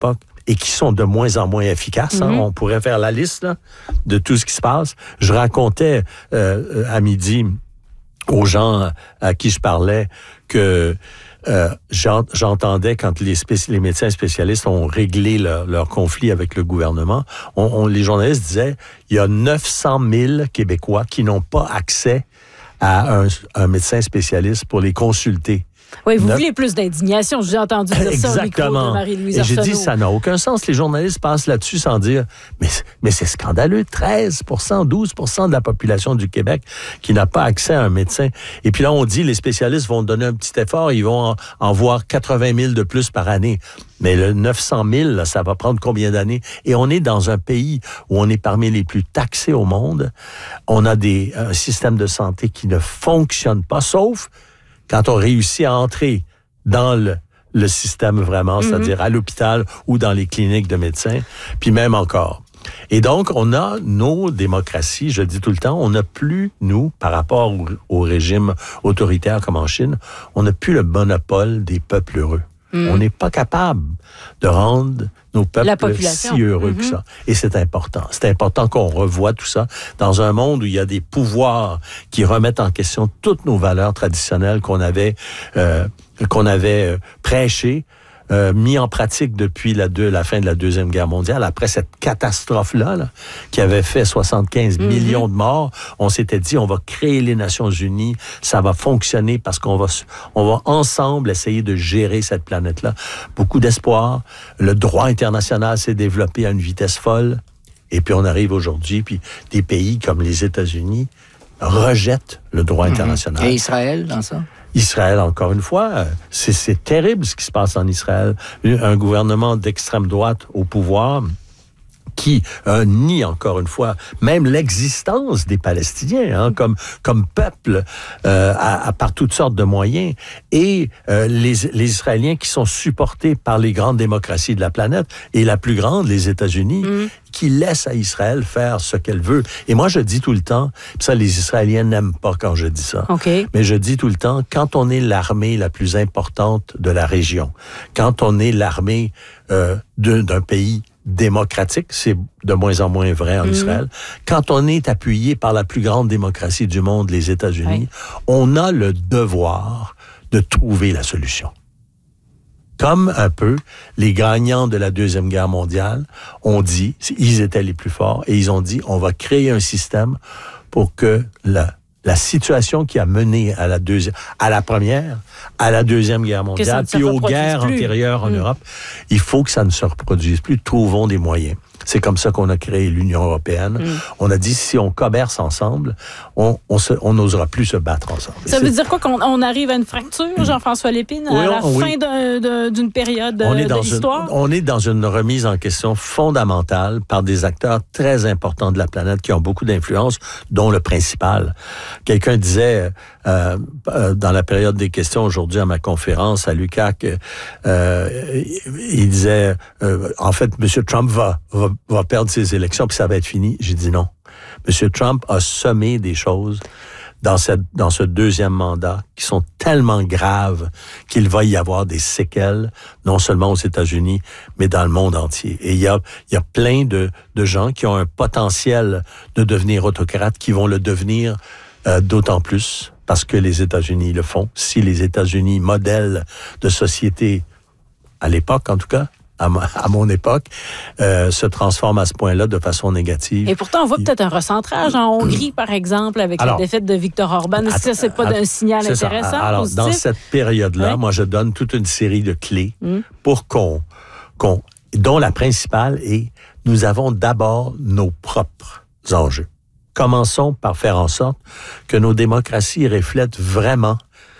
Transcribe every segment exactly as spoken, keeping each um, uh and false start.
l'époque et qui sont de moins en moins efficaces. Mm-hmm. Hein, on pourrait faire la liste là, de tout ce qui se passe. Je racontais euh, à midi aux gens à qui je parlais que euh, j'entendais quand les, spéci- les médecins spécialistes ont réglé leur, leur conflit avec le gouvernement, on, on, les journalistes disaient il y a neuf cent mille Québécois qui n'ont pas accès à un, un médecin spécialiste pour les consulter. Oui, vous Neuf... voulez plus d'indignation. J'ai entendu dire Exactement. ça au micro de Marie-Louise Et j'ai Arsenault. dit, ça n'a aucun sens. Les journalistes passent là-dessus sans dire, mais, mais c'est scandaleux, treize pour cent, douze pour cent de la population du Québec qui n'a pas accès à un médecin. Et puis là, on dit, les spécialistes vont donner un petit effort, ils vont en, en voir quatre-vingt mille de plus par année. Mais le neuf cent mille, là, ça va prendre combien d'années? Et on est dans un pays où on est parmi les plus taxés au monde. On a des, un système de santé qui ne fonctionne pas, sauf quand on réussit à entrer dans le, le système vraiment, mm-hmm. c'est-à-dire à l'hôpital ou dans les cliniques de médecins, puis même encore. Et donc, on a nos démocraties, je dis tout le temps, on n'a plus, nous, par rapport au, au régime autoritaire comme en Chine, on n'a plus le monopole des peuples heureux. Mm. On n'est pas capable de rendre nos peuples si heureux mm-hmm. que ça. Et c'est important. C'est important qu'on revoie tout ça dans un monde où il y a des pouvoirs qui remettent en question toutes nos valeurs traditionnelles qu'on avait, euh, qu'on avait euh, prêchées, euh, mis en pratique depuis la, deux, la fin de la Deuxième Guerre mondiale. Après cette catastrophe-là, là, qui avait fait soixante-quinze mm-hmm. millions de morts, on s'était dit, on va créer les Nations Unies, ça va fonctionner parce qu'on va, on va ensemble essayer de gérer cette planète-là. Beaucoup d'espoir. Le droit international s'est développé à une vitesse folle. Et puis on arrive aujourd'hui, puis des pays comme les États-Unis rejettent le droit mm-hmm. international. Et Israël dans ça? Israël, encore une fois, c'est, c'est terrible ce qui se passe en Israël. Un gouvernement d'extrême droite au pouvoir qui euh, nie, encore une fois, même l'existence des Palestiniens hein, comme, comme peuple euh, à, à, par toutes sortes de moyens, et euh, les, les Israéliens qui sont supportés par les grandes démocraties de la planète, et la plus grande, les États-Unis, mmh. qui laissent à Israël faire ce qu'elle veut. Et moi, je dis tout le temps, puis ça, les Israéliens n'aiment pas quand je dis ça, okay. mais je dis tout le temps, quand on est l'armée la plus importante de la région, quand on est l'armée euh, de, d'un pays démocratique, c'est de moins en moins vrai en mmh. Israël. Quand on est appuyé par la plus grande démocratie du monde, les États-Unis, oui. on a le devoir de trouver la solution. Comme un peu les gagnants de la Deuxième Guerre mondiale ont dit, ils étaient les plus forts, et ils ont dit, on va créer un système pour que la La situation qui a mené à la deuxième, à la première, à la deuxième guerre mondiale, puis aux guerres plus. antérieures en mmh. Europe, il faut que ça ne se reproduise plus. Trouvons des moyens. C'est comme ça qu'on a créé l'Union européenne. Mmh. On a dit, si on commerce ensemble, on, on, se, on n'osera plus se battre ensemble. Ça veut dire quoi? Qu'on on arrive à une fracture, Jean-François Lépine, oui, à la on, fin oui. d'un, d'un, d'une période on est de l'histoire? Une, on est dans une remise en question fondamentale par des acteurs très importants de la planète qui ont beaucoup d'influence, dont le principal. Quelqu'un disait, euh, dans la période des questions aujourd'hui à ma conférence à l'U Q A C, euh, il disait, euh, en fait, M. Trump va, va, va perdre ses élections puis ça va être fini. J'ai dit non. M. Trump a semé des choses dans, cette, dans ce deuxième mandat qui sont tellement graves qu'il va y avoir des séquelles, non seulement aux États-Unis, mais dans le monde entier. Et il y a, il y a plein de, de gens qui ont un potentiel de devenir autocrates, qui vont le devenir Euh, d'autant plus parce que les États-Unis le font. Si les États-Unis, modèle de société, à l'époque en tout cas, à, ma, à mon époque, euh, se transforment à ce point-là de façon négative. Et pourtant, on voit peut-être un recentrage en Hongrie, par exemple, avec Alors, la défaite de Viktor Orban. Est-ce que c'est pas att- un signal c'est intéressant? Ça. Alors, positif? Dans cette période-là, oui. moi, je donne toute une série de clés mm. pour qu'on, qu'on, dont la principale est, nous avons d'abord nos propres enjeux. Commençons par faire en sorte que nos démocraties reflètent vraiment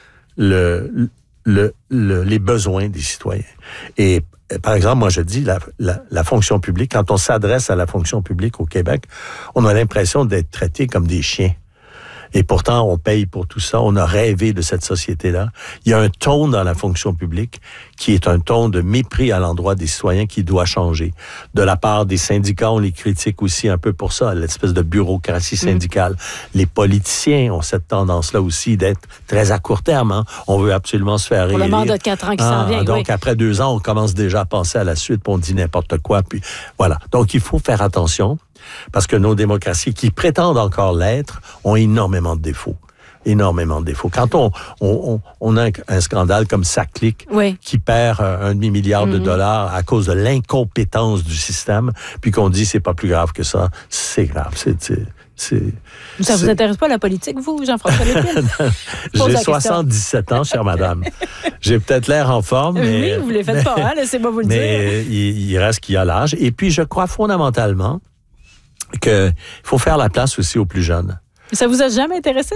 le, le, le, les besoins des citoyens. Et par exemple, moi je dis, la, la, la fonction publique, quand on s'adresse à la fonction publique au Québec, on a l'impression d'être traités comme des chiens. Et pourtant, on paye pour tout ça. On a rêvé de cette société-là. Il y a un ton dans la fonction publique qui est un ton de mépris à l'endroit des citoyens qui doit changer. De la part des syndicats, on les critique aussi un peu pour ça, l'espèce de bureaucratie syndicale. Mmh. Les politiciens ont cette tendance-là aussi d'être très à court terme. Hein. On veut absolument se faire pour élire. le mandat de quatre ans qui ah, s'en vient. Donc, oui. après deux ans, on commence déjà à penser à la suite, puis on dit n'importe quoi. Puis voilà. Donc, il faut faire attention, parce que nos démocraties, qui prétendent encore l'être, ont énormément de défauts. Énormément de défauts. Quand on, on, on a un scandale comme SACLIC, oui. qui perd un demi-milliard mm-hmm. de dollars à cause de l'incompétence du système, puis qu'on dit c'est pas plus grave que ça, c'est grave. C'est, c'est, c'est, ça c'est... vous intéresse pas la politique, vous, Jean-François Lépine? J'ai soixante-dix-sept ans, chère madame. J'ai peut-être l'air en forme, mais... Oui, vous les faites mais, pas, hein? Laissez-moi vous le mais dire. Mais il, il reste qu'il y a l'âge. Et puis, je crois fondamentalement qu'il faut faire la place aussi aux plus jeunes. Ça vous a jamais intéressé?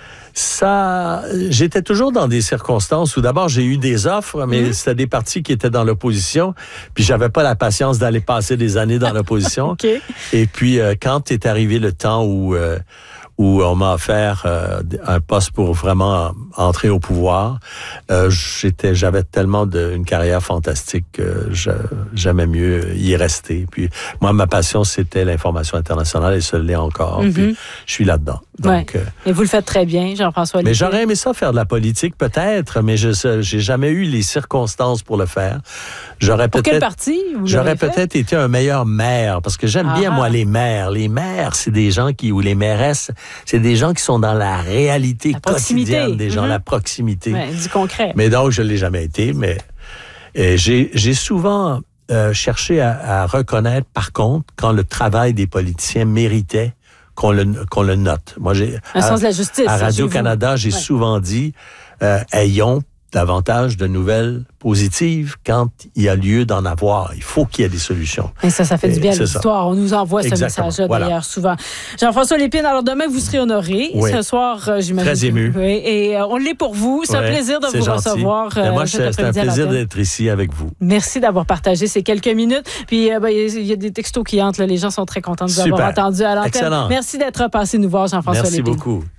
Ça, j'étais toujours dans des circonstances où d'abord j'ai eu des offres, mais mmh. c'était des partis qui étaient dans l'opposition, puis j'avais pas la patience d'aller passer des années dans l'opposition. Okay. Et puis euh, quand est arrivé le temps où euh, où on m'a offert euh, un poste pour vraiment entrer au pouvoir, euh, j'étais, j'avais tellement de, une carrière fantastique que je, j'aimais mieux y rester. Puis moi, ma passion, c'était l'information internationale et ça l'est encore. Mm-hmm. Puis je suis là-dedans. Donc, ouais. Et vous le faites très bien, Jean-François Lépine. Mais j'aurais aimé ça faire de la politique, peut-être, mais je j'ai jamais eu les circonstances pour le faire. J'aurais pour peut-être, quel parti vous J'aurais fait? peut-être été un meilleur maire, parce que j'aime ah bien, ah. moi, les maires. Les maires, c'est des gens qui, ou les mairesses, c'est des gens qui sont dans la réalité la quotidienne des gens, mm-hmm. la proximité. Ouais, du concret. Mais donc, je ne l'ai jamais été, mais euh, j'ai, j'ai souvent euh, cherché à, à reconnaître, par contre, quand le travail des politiciens méritait qu'on le, qu'on le note. Moi, j'ai, un à, sens de la justice. À Radio-Canada, j'ai ouais. souvent dit, euh, ayons davantage de nouvelles positives quand il y a lieu d'en avoir. Il faut qu'il y ait des solutions. Et ça, ça fait du bien à l'histoire. On nous envoie Exactement. ce message-là, voilà. d'ailleurs, souvent. Jean-François Lépine, alors demain, vous serez honoré. Oui. Ce soir, euh, j'imagine. Très ému. Oui, et euh, on l'est pour vous. C'est oui. un plaisir de c'est vous gentil. recevoir. Euh, moi, c'est, c'est un plaisir d'être ici avec vous. Merci d'avoir partagé ces quelques minutes. Puis, euh, ben, il y a des textos qui entrent. Là. Les gens sont très contents de vous Super. avoir entendu à l'antenne. Excellent. Merci d'être passé nous voir, Jean-François Merci Lépine. Merci beaucoup.